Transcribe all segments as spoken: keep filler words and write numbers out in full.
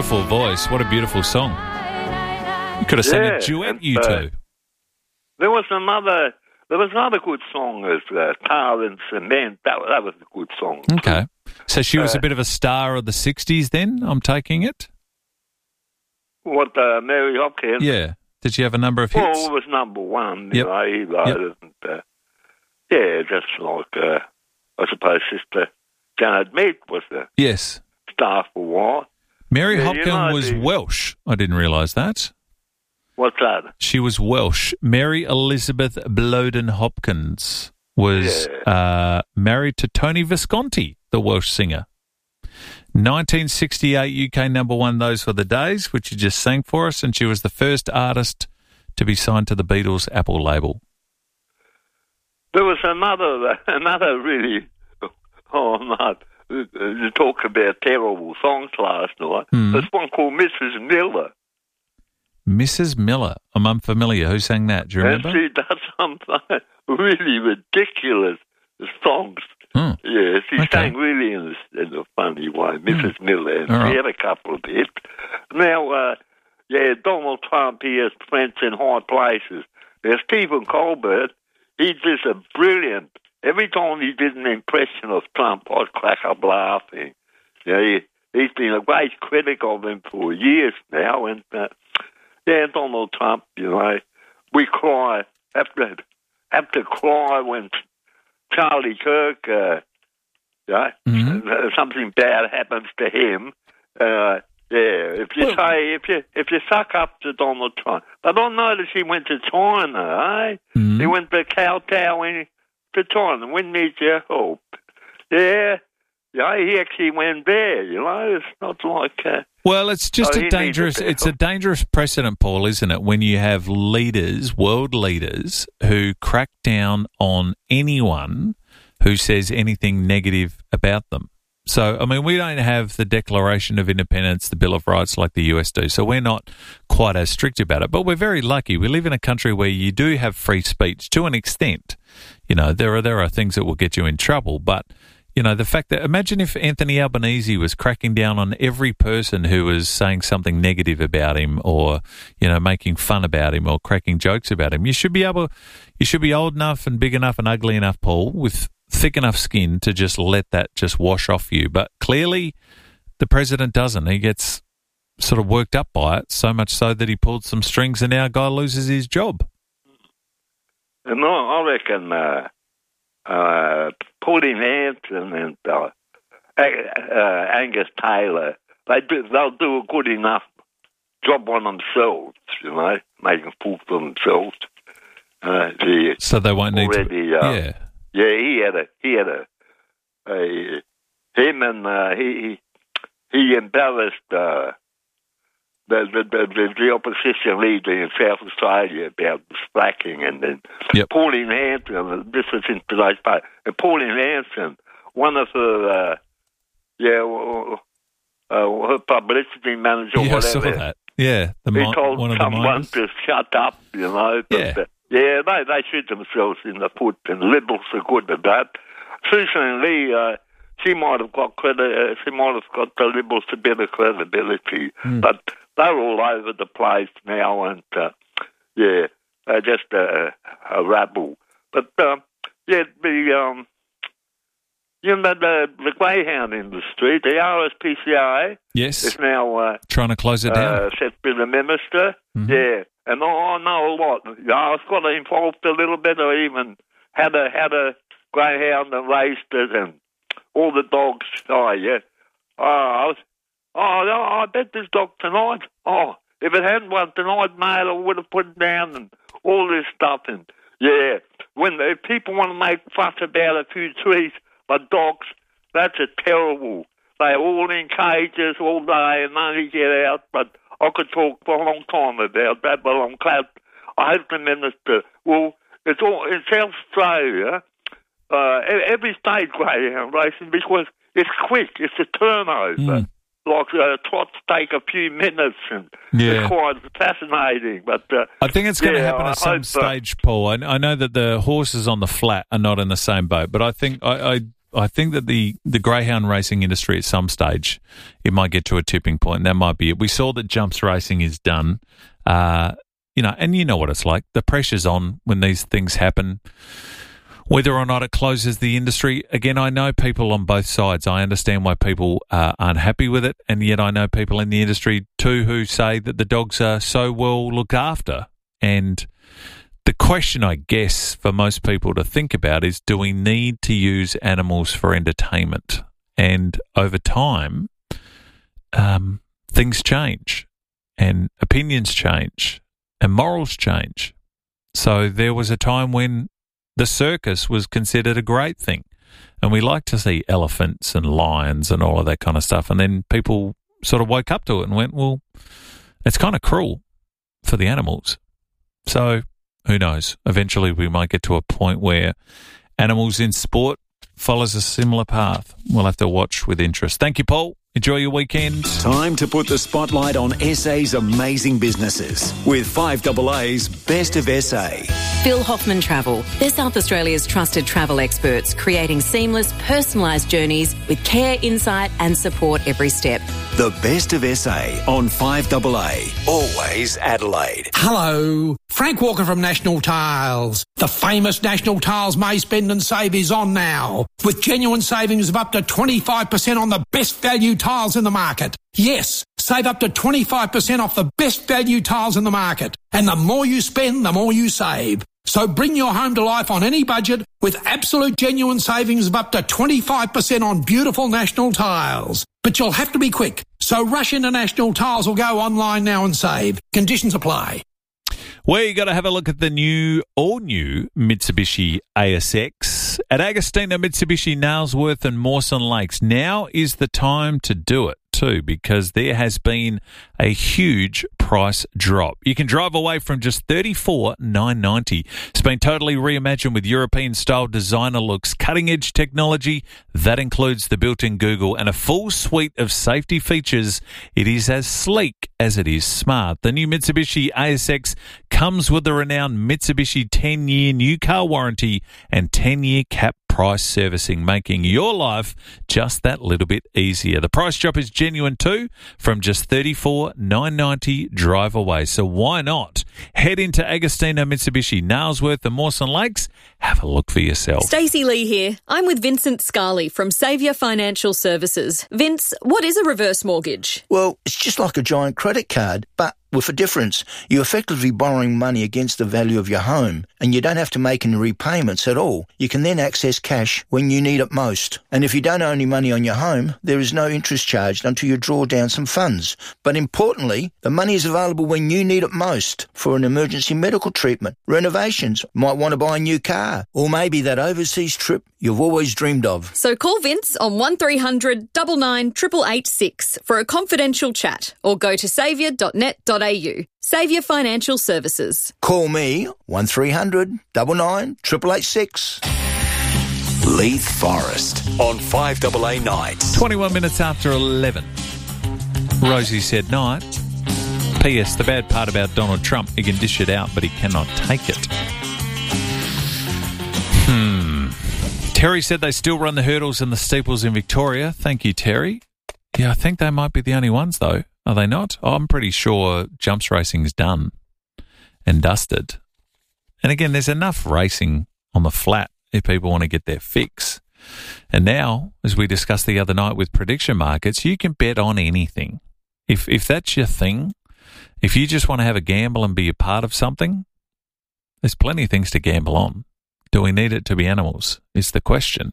beautiful voice. What a beautiful song. You could have sang Yeah, a duet, and, you uh, two. There was another. There was another good song as uh, Tar and Cement. That, that was a good song. Okay. So she was Uh, a bit of a star of the sixties then, I'm taking it? What, uh, Mary Hopkins? Yeah. Did she have a number of hits? Well, it was number one. You Yep. know, he wrote Yep. it. And, uh, yeah, just like, uh, I suppose Sister Janet Mead was the Yes. star for a while. Mary Yeah, you Hopkin know, was the- Welsh. I didn't realise that. What's that? She was Welsh. Mary Elizabeth Bloden Hopkins was uh, married to Tony Visconti, the Welsh singer. nineteen sixty-eight U K number one, Those Were the Days, which you just sang for us, and she was the first artist to be signed to the Beatles' Apple label. There was another, another really, oh, no, you talk about terrible songs last night. Hmm. There's one called Missus Miller. Missus Miller. I'm unfamiliar. Who sang that? Do you And remember? she does some really ridiculous songs. Hmm. Yeah, she Okay. sang really in a, in a funny way, Missus Miller. And All right. she had a couple of hits. Now, uh, yeah, Donald Trump, he has friends in high places. There's Stephen Colbert. He did a brilliant. Every time he did an impression of Trump, I'd crack up laughing. Yeah, he, he's been a great critic of him for years now. And, uh, yeah, Donald Trump, you know, we cry, have to, have to cry when Charlie Kirk, uh, yeah, Mhm. uh, something bad happens to him. Uh, yeah, if you Well- say, if you if you suck up to Donald Trump. But I noticed he went to China, eh? Mhm. He went to kowtowing to China. We need your help. Yeah, yeah, he actually went there, you know. It's not like... Uh, Well, it's just Oh, a he needs a dangerous. bit It's a of- dangerous precedent, Paul, isn't it? When you have leaders, world leaders, who crack down on anyone who says anything negative about them. So, I mean, we don't have the Declaration of Independence, the Bill of Rights, like the U S do. So we're not quite as strict about it. But we're very lucky. We live in a country where you do have free speech to an extent. You know, there are there are things that will get you in trouble, but. You know, the fact that, imagine if Anthony Albanese was cracking down on every person who was saying something negative about him or, you know, making fun about him or cracking jokes about him. You should be able, you should be old enough and big enough and ugly enough, Paul, with thick enough skin to just let that just wash off you. But clearly the president doesn't. He gets sort of worked up by it, so much so that he pulled some strings and now a guy loses his job. and I I reckon... Uh, Uh, Pauline Hanson and uh, uh, Angus Taylor, they do, they'll do a good enough job on themselves, you know, making fool for themselves. Uh, the, So they won't need already, to. uh, Yeah. yeah, he had a, he had a, a him and uh, he he embarrassed uh, the, the, the the opposition leader in South Australia about fracking, and then Yep. Pauline Hanson, this was in today's paper, and Pauline Hanson, one of her, uh, yeah, uh, uh, her publicity manager, Yeah, I whatever, saw that. Yeah. The he mi- told one of the someone miners. to shut up, you know. But, Yeah. uh, yeah, they, they shoot themselves in the foot, and Liberals are good at that. Susan Lee, uh, she might have got credit, uh, she might have got the Liberals a bit of credibility, Mm. but they're all over the place now, and uh, yeah, they're just a, a rabble. But um, yeah, the um, you know the the greyhound industry, the R S P C A Yes. is now uh, Trying to close it down. uh, set with the minister. Mhm. Yeah, and I, I know a lot. You know, I've got involved a little bit. I even had a had a greyhound and raced it, and all the dogs. Oh yeah. Oh, I was, oh, no, I bet this dog tonight. Oh, if it hadn't won tonight, mate, I would have put it down and all this stuff. And yeah, when if people want to make fuss about a few trees, but dogs, that's a terrible. They're all in cages all day and only get out. But I could talk for a long time about that, but I'm glad. I hope the minister. Well, it's all in South Australia. Uh, e- every state greyhound racing because it's quick. It's a turnover. Mm. Like uh, trots take a few minutes, and Yeah. it's quite fascinating. But uh, I think it's going to yeah, happen I at some hope so. stage, Paul. I, I know that the horses on the flat are not in the same boat, but I think I, I I think that the, the greyhound racing industry at some stage, it might get to a tipping point. That might be it. We saw that jumps racing is done. Uh, you know, and you know what it's like. The pressure's on when these things happen. Whether or not it closes the industry, again, I know people on both sides. I understand why people uh, aren't happy with it, and yet I know people in the industry too who say that the dogs are so well looked after. And the question, I guess, for most people to think about is, do we need to use animals for entertainment? And over time, um, things change, and opinions change, and morals change. So there was a time when the circus was considered a great thing, and we like to see elephants and lions and all of that kind of stuff. And then people sort of woke up to it and went, well, it's kind of cruel for the animals. So who knows? Eventually we might get to a point where animals in sport follows a similar path. We'll have to watch with interest. Thank you, Paul. Enjoy your weekend. Time to put the spotlight on S A's amazing businesses with five A A's Best of S A. Phil Hoffman Travel. They're South Australia's trusted travel experts, creating seamless, personalised journeys with care, insight and support every step. The Best of S A on five A A. Always Adelaide. Hello, Frank Walker from National Tiles. The famous National Tiles May Spend and Save is on now, with genuine savings of up to twenty-five percent on the best value tiles in the market. Yes, save up to twenty-five percent off the best value tiles in the market. And the more you spend, the more you save. So bring your home to life on any budget with absolute genuine savings of up to twenty-five percent on beautiful National Tiles. But you'll have to be quick. So rush into National Tiles or go online now and save. Conditions apply. Well, you got to have a look at the new, all-new Mitsubishi A S X at Agostina Mitsubishi, Nailsworth and Mawson Lakes. Now is the time to do it too, because there has been a huge price drop. You can drive away from just thirty-four thousand nine hundred ninety dollars. It's been totally reimagined with European-style designer looks, cutting-edge technology. That includes the built-in Google and a full suite of safety features. It is as sleek as it is smart. The new Mitsubishi A S X comes with the renowned Mitsubishi ten-year new car warranty and ten-year cap price servicing, making your life just that little bit easier. The price drop is genuine too, from just thirty-four thousand nine hundred ninety dollars drive away. So why not head into Agostina Mitsubishi, Nailsworth and Mawson Lakes? Have a look for yourself. Stacey Lee here. I'm with Vincent Scarley from Saviour Financial Services. Vince, what is a reverse mortgage? Well, it's just like a giant credit card, but with a difference. You're effectively borrowing money against the value of your home, and you don't have to make any repayments at all. You can then access cash when you need it most. And if you don't owe any money on your home, there is no interest charged until you draw down some funds. But importantly, the money is available when you need it most, for an emergency medical treatment, renovations, might want to buy a new car, or maybe that overseas trip you've always dreamed of. So call Vince on one three hundred nine nine eight eight eight six for a confidential chat, or go to saviour dot net dot a u. Saviour Financial Services. Call me one three hundred nine nine eight eight eight six. Leith Forest on five A A Nights. twenty-one minutes after eleven. Rosie said night. P S. The bad part about Donald Trump, he can dish it out, but he cannot take it. Hmm. Terry said they still run the hurdles and the steeples in Victoria. Thank you, Terry. Yeah, I think they might be the only ones, though. Are they not? Oh, I'm pretty sure jumps racing's done and dusted. And again, there's enough racing on the flat if people want to get their fix. And now, as we discussed the other night with prediction markets, you can bet on anything. If if that's your thing, if you just want to have a gamble and be a part of something, there's plenty of things to gamble on. Do we need it to be animals, is the question.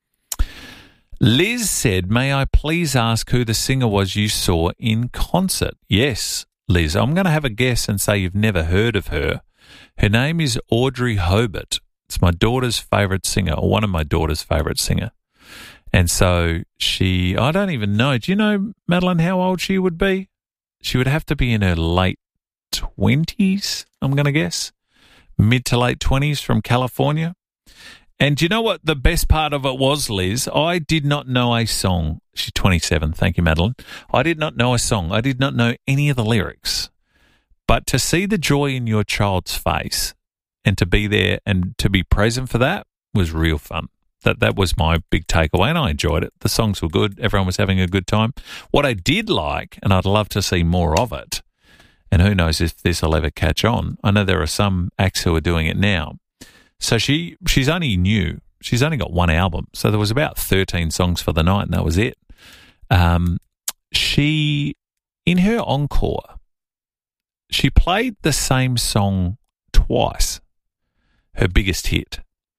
Liz said, may I please ask who the singer was you saw in concert? Yes, Liz. I'm going to have a guess and say you've never heard of her. Her name is Audrey Hobart. It's my daughter's favourite singer, or one of my daughter's favourite singer. And so she, I don't even know. Do you know, Madeline, how old she would be? She would have to be in her late twenties, I'm going to guess. Mid to late twenties, from California. And do you know what the best part of it was, Liz? I did not know a song. She's twenty-seven. Thank you, Madeline. I did not know a song. I did not know any of the lyrics. But to see the joy in your child's face and to be there and to be present for that was real fun. that that was my big takeaway, and I enjoyed it. The songs were good. Everyone was having a good time. What I did like, and I'd love to see more of it, and who knows if this will ever catch on. I know there are some acts who are doing it now. So she she's only new. She's only got one album. So there was about thirteen songs for the night, and that was it. Um, she, in her encore, she played the same song twice, her biggest hit.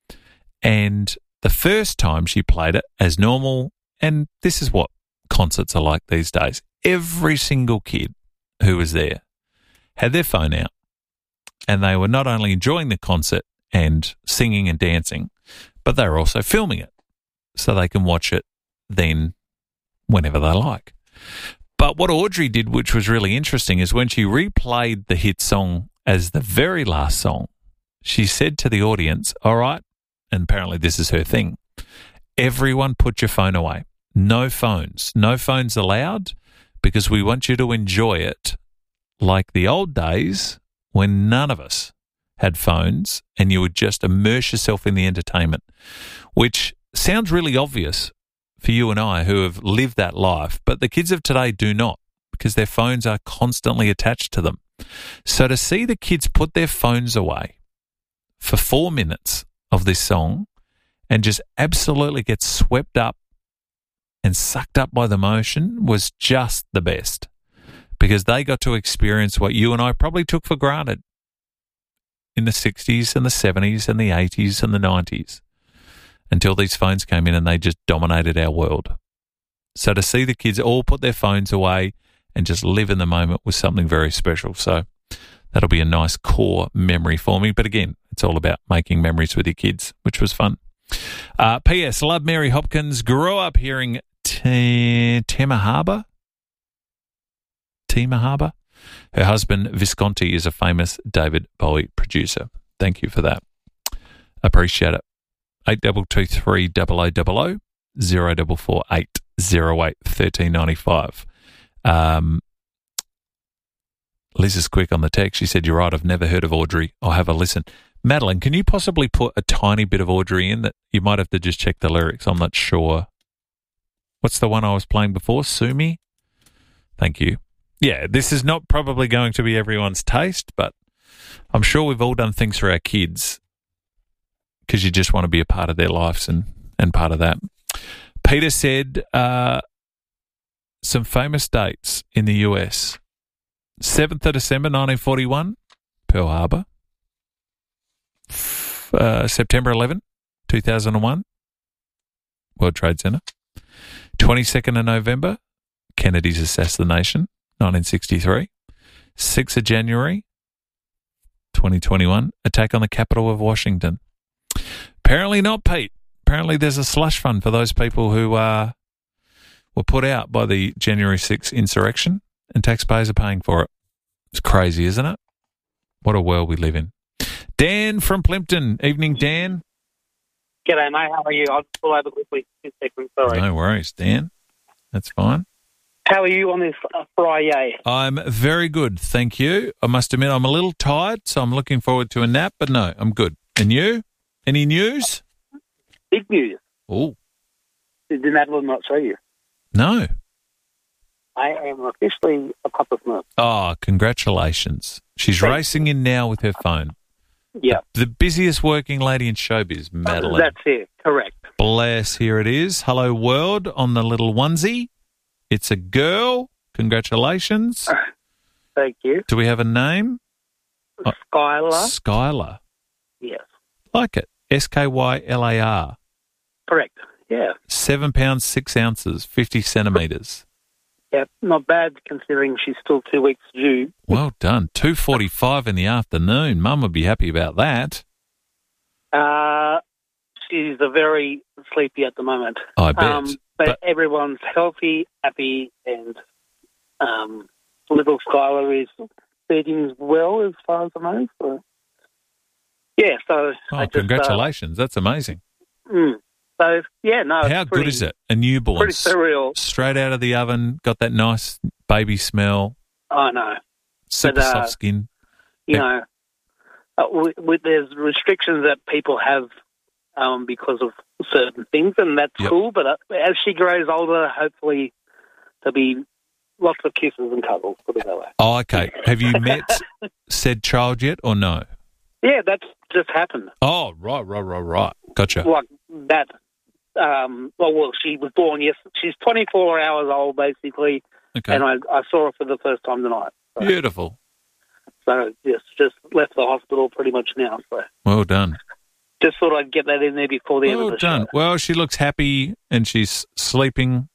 And the first time she played it as normal, and this is what concerts are like these days. Every single kid who was there had their phone out, and they were not only enjoying the concert and singing and dancing, but they were also filming it so they can watch it then whenever they like. But what Audrey did, which was really interesting, is when she replayed the hit song as the very last song, she said to the audience, all right, and apparently this is her thing, everyone put your phone away. No phones. No phones allowed, because we want you to enjoy it like the old days when none of us had phones and you would just immerse yourself in the entertainment, which sounds really obvious for you and I who have lived that life, but the kids of today do not, because their phones are constantly attached to them. So to see the kids put their phones away for four minutes of this song and just absolutely get swept up and sucked up by the motion was just the best, because they got to experience what you and I probably took for granted in the sixties and the seventies and the eighties and the nineties, until these phones came in and they just dominated our world. So to see the kids all put their phones away and just live in the moment was something very special. So that'll be a nice core memory for me. But again, it's all about making memories with your kids, which was fun. Uh, P S. Love Mary Hopkins. Grew up hearing T- Tema Harbour. Tema Harbour. Her husband, Visconti, is a famous David Bowie producer. Thank you for that. Appreciate it. eight two two three double oh double oh, zero four four eight zero eight one three nine five. Um, Liz is quick on the text. She said, you're right, I've never heard of Audrey. I'll have a listen. Madeline, can you possibly put a tiny bit of Audrey in that? You might have to just check the lyrics. I'm not sure. What's the one I was playing before? Sue Me? Thank you. Yeah, this is not probably going to be everyone's taste, but I'm sure we've all done things for our kids because you just want to be a part of their lives and, and part of that. Peter said uh, some famous dates in the U S. seventh of December nineteen forty-one, Pearl Harbor. Uh, September eleventh, two thousand one, World Trade Center. twenty-second of November, Kennedy's assassination, nineteen sixty-three. sixth of January, twenty twenty-one, attack on the Capitol of Washington. Apparently not, Pete. Apparently there's a slush fund for those people who uh, were put out by the January sixth insurrection, and taxpayers are paying for it. It's crazy, isn't it? What a world we live in. Dan from Plimpton. Evening, Dan. G'day, mate. How are you? I'll pull over quickly. Two seconds, sorry. No worries, Dan. That's fine. How are you on this uh, Friday? I'm very good, thank you. I must admit I'm a little tired, so I'm looking forward to a nap, but no, I'm good. And you? Any news? Big news. Oh. Did Madeline not show you? No. I am officially a Papa Smurf. Oh, congratulations. She's Thanks. racing in now with her phone. Yeah. The, the busiest working lady in showbiz, Madeline. That's it, correct. Bless, here it is. Hello, world, on the little onesie. It's a girl. Congratulations. Thank you. Do we have a name? Skylar. Skylar. Yes. Like it. S K Y L A R. Correct, yeah. Seven pounds, six ounces, fifty centimetres. Yeah, not bad considering she's still two weeks due. Well done. two forty-five in the afternoon. Mum would be happy about that. Uh, she's a very sleepy at the moment. I bet. Um, but, But- everyone's healthy, happy, and um, little Skylar is feeding well as far as I know. So. Yeah, so... Oh, I just, congratulations. That's amazing. Uh, mm, so, yeah, no, How it's pretty, good is it? A newborn. pretty surreal. Straight out of the oven, got that nice baby smell, I know. super But, uh, soft skin. You Yeah. know, uh, with, with, there's restrictions that people have um, because of certain things, and that's Yep. cool. But uh, as she grows older, hopefully there'll be lots of kisses and cuddles, put it that way. Oh, okay. Have you met said child yet or no? Yeah, that's just happened. Oh, right, right, right, right. Gotcha. Like that. Um, well, well, she was born yesterday. She's twenty-four hours old, basically, Okay. and I, I saw her for the first time tonight. So, Beautiful. so just just left the hospital pretty much now. So Well done. just thought I'd get that in there before the end Well of the done. show. Well, she looks happy and she's sleeping.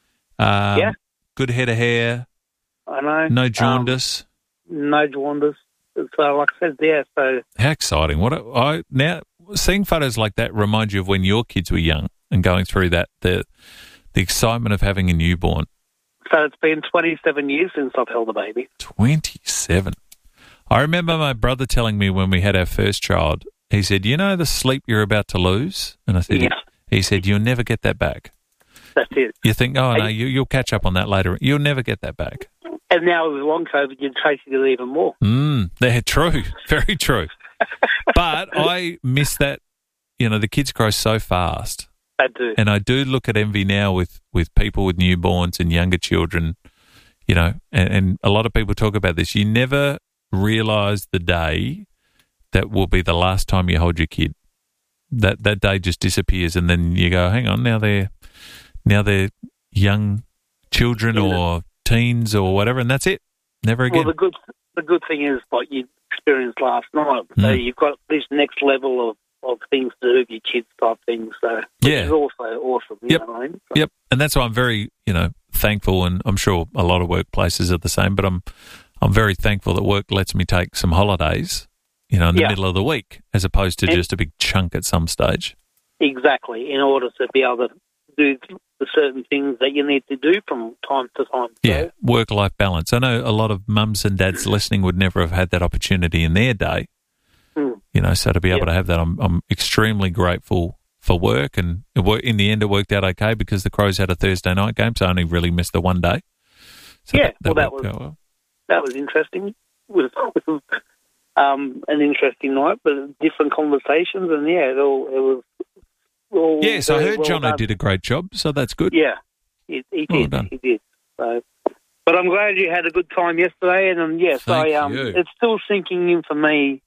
Um, Yeah. Good head of hair. I know. No jaundice. Um, no jaundice. So, like I said, yeah. So How exciting! What a, I now seeing photos like that remind you of when your kids were young and going through that the the excitement of having a newborn. so it's been twenty-seven years since I've held a baby. Twenty-seven. I remember my brother telling me when we had our first child. He said, "You know the sleep you're about to lose," and I said, Yeah. "He said you'll never get that back." That's it. You think, "Oh no, you, you'll catch up on that later." You'll never get that back. And now with long COVID, you're chasing it even more. Mm, they're true. Very true. But I miss that. You know, the kids grow so fast. I do. And I do look at envy now with, with people with newborns and younger children, you know, and, and a lot of people talk about this. You never realise the day that will be the last time you hold your kid. That that day just disappears, and then you go, hang on, now they're now they're young children or teens or whatever, and that's it. Never again. Well, the good the good thing is what you experienced last night. So Mm. you've got this next level of, of things to do with your kids type things. So which Yeah. is also awesome. You Yep. know what I mean? So, Yep, and that's why I'm very, you know, thankful, and I'm sure a lot of workplaces are the same. But I'm, I'm very thankful that work lets me take some holidays, you know, in the Yeah. middle of the week, as opposed to And- just a big chunk at some stage. Exactly. In order to be able to do the certain things that you need to do from time to time. So, Yeah, work-life balance. I know a lot of mums and dads listening would never have had that opportunity in their day, Mm. you know. So to be able Yeah. to have that, I'm, I'm extremely grateful for work, and it wor- in the end, it worked out okay because the Crows had a Thursday night game, so I only really missed the one day. So Yeah, well, that worked was- out well. that was interesting. With, with um, an interesting night, but different conversations, and yeah, it all it was. All Yes, I very heard well Jono done. did a great job, so that's good. Yeah, he, he Well did. done. He did. So, but I'm glad you had a good time yesterday, and um, yes, Thank I um, you. it's still sinking in for me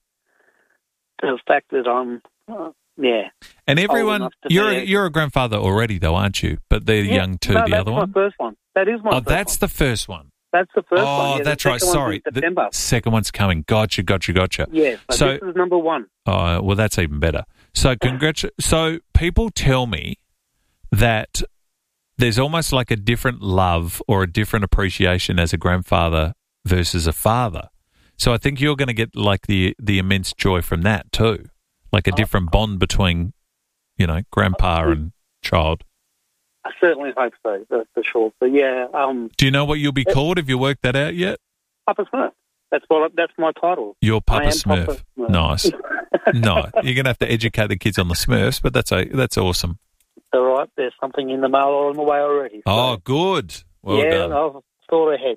the fact that I'm, uh, yeah. And everyone, enough to you're be a, a- you're a grandfather already, though, aren't you? But they're Yeah, young too. no, the that's other my one. first one. That is my. Oh, first that's one. the first one. That's the first oh, one. Yeah, the that's right. second one's in Sorry, September. the second one's coming. Gotcha, gotcha, gotcha. Yeah, so, So- this is number one. Oh, well, that's even better. So, congrats. So, people tell me that there's almost like a different love or a different appreciation as a grandfather versus a father. So, I think you're going to get like the the immense joy from that too, like a different bond between, you know, grandpa and child. I certainly hope so, that's for sure. So yeah, um, Do you know what you'll be called? Have you worked that out yet? Papa Smurf. That's what. I, that's my title. You're Papa I am Smurf. Papa Smurf. Nice. No, you're going to have to educate the kids on the Smurfs, but that's a, that's awesome. All right, there's something in the mail or on the way already. So, Oh, good. Well yeah, done. I've thought ahead.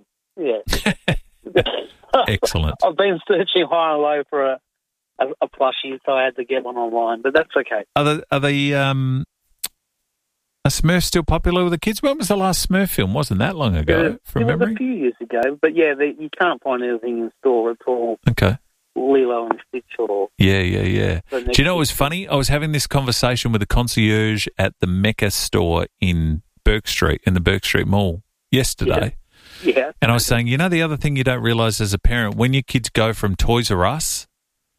Yeah. Excellent. I've been searching high and low for a, a, a plushie, so I had to get one online, but that's okay. Are the are the um, are Smurfs still popular with the kids? When was the last Smurf film? Wasn't that long ago, It- from it was memory? a few years ago, but yeah, they, you can't find anything in store. It's all Okay. Lilo and Stitch or. Yeah, yeah, yeah. the Do you know what was next- funny? I was having this conversation with a concierge at the Mecca store in Burke Street, in the Burke Street Mall yesterday. Yeah. And I was saying, you know, the other thing you don't realise as a parent, when your kids go from Toys R Us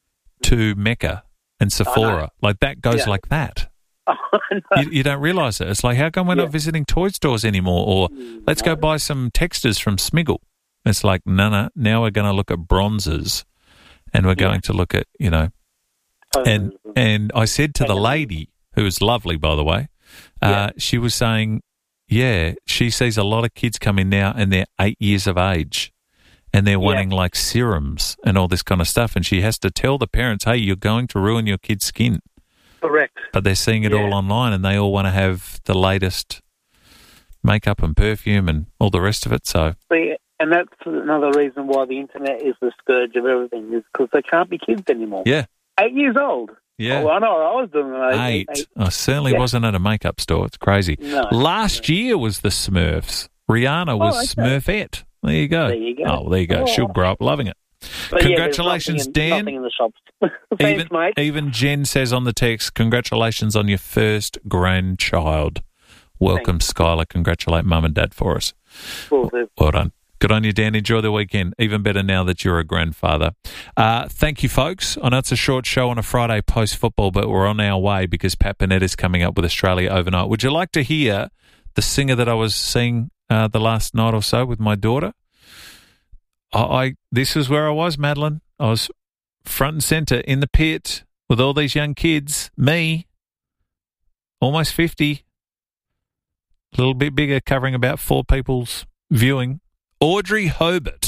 to Mecca and Sephora, like that goes Yeah. like that. I know. You, you don't realise it. It's like, how come we're Yeah. not visiting toy stores anymore? Or let's go buy some textures from Smiggle. It's like, no, no, now we're going to look at bronzes and we're going to look at, you know, and and I said to the lady, who was lovely, by the way, uh, she was saying, yeah, she sees a lot of kids come in now and they're eight years of age and they're wanting like serums and all this kind of stuff. And she has to tell the parents, hey, you're going to ruin your kid's skin. Correct. But they're seeing it Yeah. all online and they all want to have the latest makeup and perfume and all the rest of it. So, See, and that's another reason why the internet is the scourge of everything, is because they can't be kids anymore. yeah. Eight years old. Yeah. Oh, I know I was doing it. Eight. eight. I certainly Yeah. wasn't at a makeup store. It's crazy. No. Last year was the Smurfs. Rihanna was Oh, okay. Smurfette. There you go. There you go. Oh, there you go. Oh. She'll grow up loving it. But Congratulations, yeah, there's Dan. nothing in, nothing in the shops. Thanks, even, mate. even Jen says on the text, congratulations on your first grandchild. Welcome, Skylar. Congratulate Mum and Dad for us. Will do. Well done. Good on you, Dan. Enjoy the weekend. Even better now that you're a grandfather. Uh, thank you, folks. I know it's a short show on a Friday post-football, but we're on our way because Pat Burnett is coming up with Australia overnight. Would you like to hear the singer that I was seeing uh, the last night or so with my daughter? I, I This is where I was, Madeline. I was front and centre in the pit with all these young kids. Me, almost fifty, a little bit bigger, covering about four people's viewing. Audrey Hobart.